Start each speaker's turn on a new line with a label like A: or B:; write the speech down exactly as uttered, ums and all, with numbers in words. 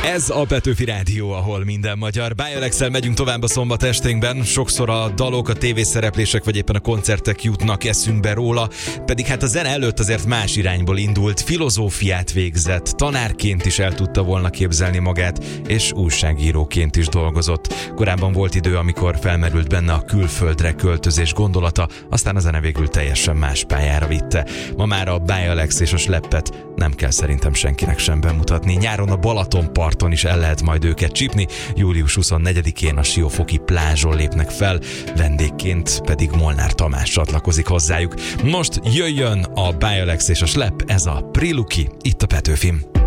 A: Ez a Petőfi Rádió, ahol minden magyar. Bialex-el megyünk tovább a szombat esténkben. Sokszor a dalok, a tévészereplések vagy éppen a koncertek jutnak eszünkbe róla, pedig hát a zene előtt azért más irányból indult, filozófiát végzett, tanárként is el tudta volna képzelni magát, és újságíróként is dolgozott. Korábban volt idő, amikor felmerült benne a külföldre költözés gondolata, aztán a zene végül teljesen más pályára vitte. Ma már a Bialex és a Sleppet nem kell szerintem senkinek sem bemutatni. Nyáron a Balatonparton is el lehet majd őket csípni, július huszonnegyedikén a Siófoki plázson lépnek fel, vendégként pedig Molnár Tamás csatlakozik hozzájuk. Most jöjjön a Bialex és a Slepp, ez a Priluki, itt a Petőfin.